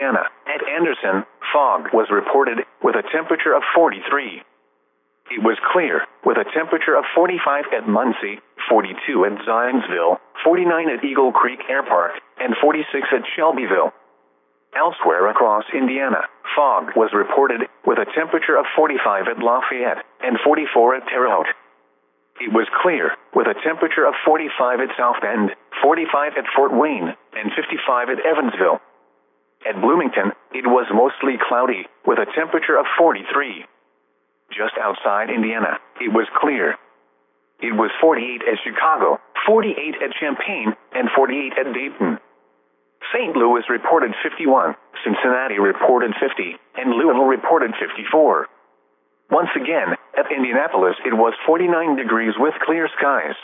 Indiana. At Anderson, fog was reported with a temperature of 43. It was clear, with a temperature of 45 at Muncie, 42 at Zionsville, 49 at Eagle Creek Air Park, and 46 at Shelbyville. Elsewhere across Indiana, fog was reported with a temperature of 45 at Lafayette and 44 at Terre Haute. It was clear, with a temperature of 45 at South Bend, 45 at Fort Wayne, and 55 at Evansville. At Bloomington, it was mostly cloudy, with a temperature of 43. Just outside Indiana, it was clear. It was 48 at Chicago, 48 at Champaign, and 48 at Dayton. St. Louis reported 51, Cincinnati reported 50, and Louisville reported 54. Once again, at Indianapolis it was 49 degrees with clear skies.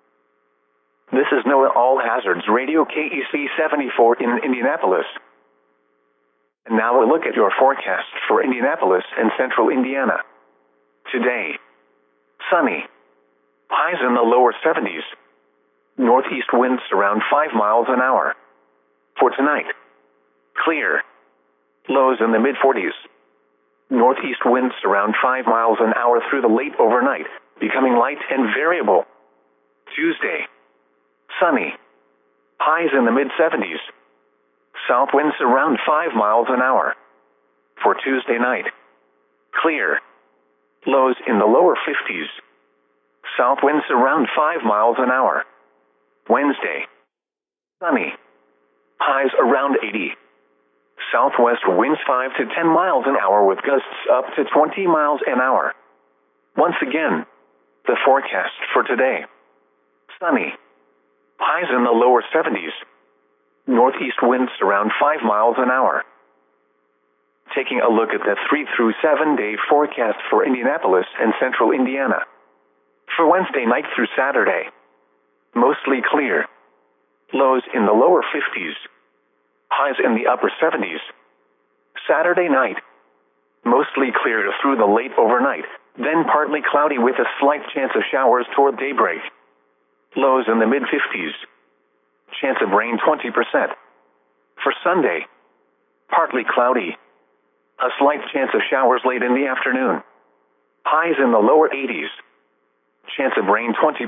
This is NOAA All Hazards Radio KEC 74 in Indianapolis. And now a look at your forecast for Indianapolis and central Indiana. Today, sunny. Highs in the lower 70s. Northeast winds around 5 miles an hour. For tonight, clear. Lows in the mid-40s. Northeast winds around 5 miles an hour through the late overnight, becoming light and variable. Tuesday, sunny. Highs in the mid-70s. South winds around 5 miles an hour. For Tuesday night, clear. Lows in the lower 50s. South winds around 5 miles an hour. Wednesday, sunny. Highs around 80. Southwest winds 5 to 10 miles an hour with gusts up to 20 miles an hour. Once again, the forecast for today. Sunny. Highs in the lower 70s. Northeast winds around 5 miles an hour. Taking a look at the 3 through 7 day forecast for Indianapolis and central Indiana. For Wednesday night through Saturday, mostly clear. Lows in the lower 50s. Highs in the upper 70s. Saturday night, mostly clear through the late overnight, then partly cloudy with a slight chance of showers toward daybreak. Lows in the mid-50s. Chance of rain 20%. For Sunday, partly cloudy. A slight chance of showers late in the afternoon. Highs in the lower 80s. Chance of rain 20%.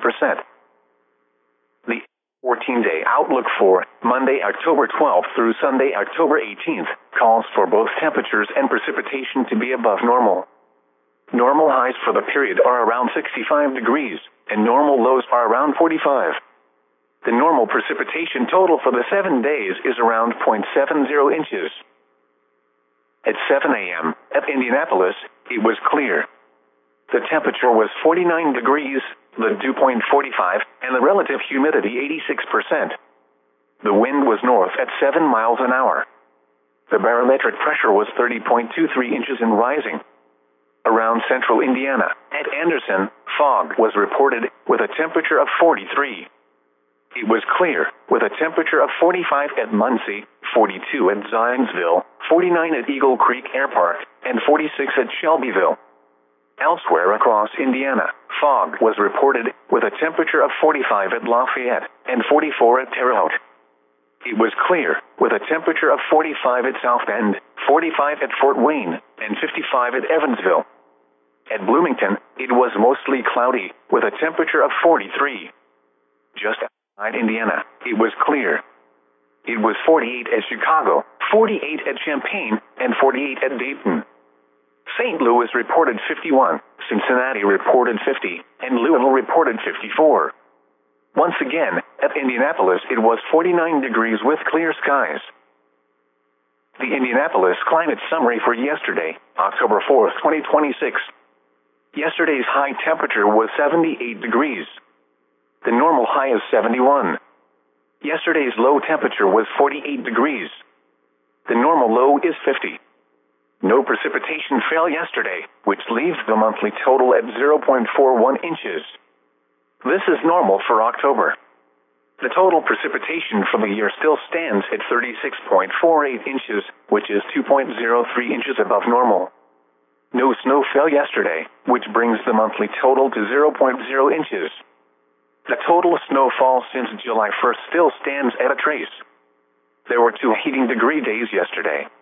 The 14-day outlook for Monday, October 12th through Sunday, October 18th calls for both temperatures and precipitation to be above normal. Normal highs for the period are around 65 degrees, and normal lows are around 45. The normal precipitation total for the 7 days is around 0.70 inches. At 7 a.m. at Indianapolis, it was clear. The temperature was 49 degrees, the dew point 45, and the relative humidity 86%. The wind was north at 7 miles an hour. The barometric pressure was 30.23 inches and rising. Around central Indiana, at Anderson, fog was reported with a temperature of 43. It was clear, with a temperature of 45 at Muncie, 42 at Zionsville, 49 at Eagle Creek Air Park, and 46 at Shelbyville. Elsewhere across Indiana, fog was reported with a temperature of 45 at Lafayette and 44 at Terre Haute. It was clear, with a temperature of 45 at South Bend, 45 at Fort Wayne, and 55 at Evansville. At Bloomington, it was mostly cloudy, with a temperature of 43. Just outside Indiana, it was clear. It was 48 at Chicago, 48 at Champaign, and 48 at Dayton. St. Louis reported 51, Cincinnati reported 50, and Louisville reported 54. Once again, at Indianapolis it was 49 degrees with clear skies. The Indianapolis climate summary for yesterday, October 4th, 2026. Yesterday's high temperature was 78 degrees. The normal high is 71. Yesterday's low temperature was 48 degrees. The normal low is 50. No precipitation fell yesterday, which leaves the monthly total at 0.41 inches. This is normal for October. The total precipitation for the year still stands at 36.48 inches, which is 2.03 inches above normal. No snow fell yesterday, which brings the monthly total to 0.0 inches. The total snowfall since July 1st still stands at a trace. There were 2 heating degree days yesterday,